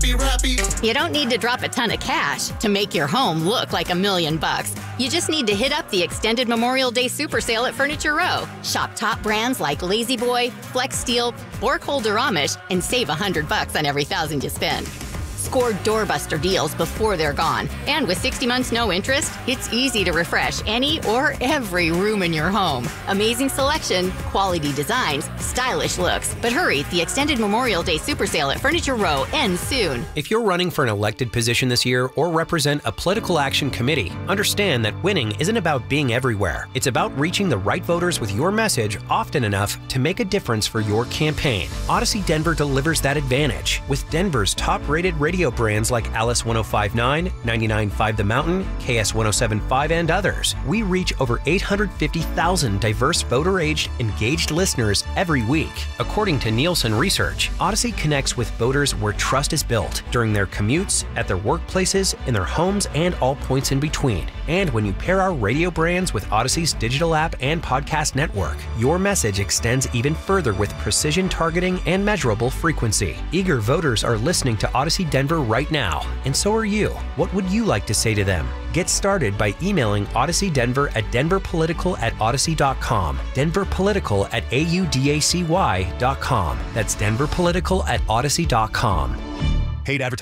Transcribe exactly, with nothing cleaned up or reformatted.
happy, rappy. You don't need to drop a ton of cash to make your home look like a million bucks. You just need to hit up the extended Memorial Day Super Sale at Furniture Row. Shop top brands like Lazy Boy, Flex Steel, Borkhold Amish, and save a hundred bucks on every thousand you spend. Score doorbuster deals before they're gone. And with sixty months no interest, it's easy to refresh any or every room in your home. Amazing selection, quality designs, stylish looks. But hurry, the extended Memorial Day Super Sale at Furniture Row ends soon. If you're running for an elected position this year or represent a political action committee, understand that winning isn't about being everywhere. It's about reaching the right voters with your message often enough to make a difference for your campaign. Odyssey Denver delivers that advantage with Denver's top-rated radio brands like Alice one oh five point nine, ninety-nine point five The Mountain, K S one oh seven point five, and others. We reach over eight hundred fifty thousand diverse voter-aged, engaged listeners every week. According to Nielsen Research, Odyssey connects with voters where trust is built, during their commutes, at their workplaces, in their homes, and all points in between. And when you pair our radio brands with Odyssey's digital app and podcast network, your message extends even further with precision targeting and measurable frequency. Eager voters are listening to Odyssey Denver right now, and so are you. What would you like to say to them? Get started by emailing Odyssey Denver at denverpolitical at odyssey dot com, denverpolitical at audacy dot com. That's denverpolitical at odyssey dot com. Paid advertising.